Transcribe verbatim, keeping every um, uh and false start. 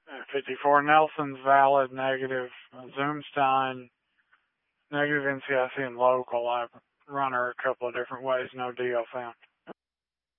Uh, fifty-four Nelson's valid, negative. Uh, Zoomstein, negative N C I C and local. I've run her a couple of different ways, no deal found.